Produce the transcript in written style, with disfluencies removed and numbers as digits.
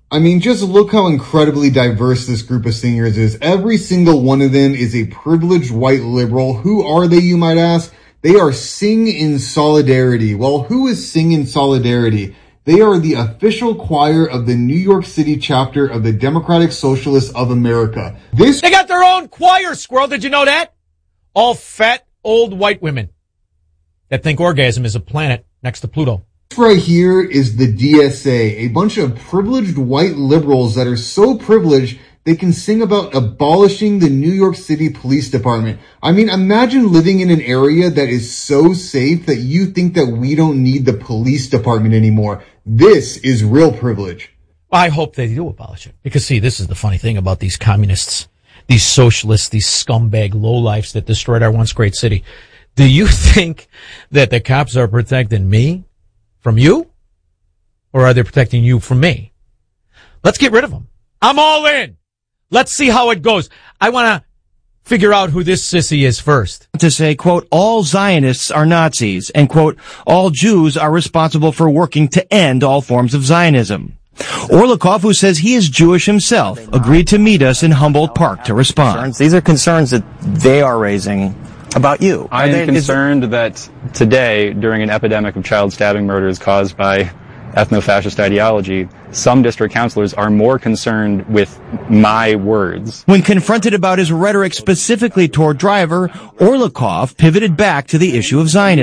I mean, just look how incredibly diverse this group of singers is. Every single one of them is a privileged white liberal. Who are they, you might ask? They are Sing in Solidarity. Well, who is Sing in Solidarity? They are the official choir of the New York City chapter of the Democratic Socialists of America. They got their own choir, Squirrel. Did you know that? All fat, old white women that think orgasm is a planet next to Pluto. This right here is the DSA, a bunch of privileged white liberals that are so privileged they can sing about abolishing the New York City Police Department. I mean, imagine living in an area that is so safe that you think that we don't need the police department anymore. This is real privilege. I hope they do abolish it. Because, see, this is the funny thing about these communists, these socialists, these scumbag lowlifes that destroyed our once great city. Do you think that the cops are protecting me from you? Or are they protecting you from me? Let's get rid of them. I'm all in. Let's see how it goes. I want to figure out who this sissy is first. To say, quote, all Zionists are Nazis, and, quote, all Jews are responsible for working to end all forms of Zionism. Orlikov, who says he is Jewish himself, agreed to meet us in Humboldt Park to respond. These are concerns that they are raising about you. I am concerned that today, during an epidemic of child stabbing murders caused by ethno-fascist ideology, some district councilors are more concerned with my words. When confronted about his rhetoric specifically toward Driver, Orlikov pivoted back to the issue of Zionism.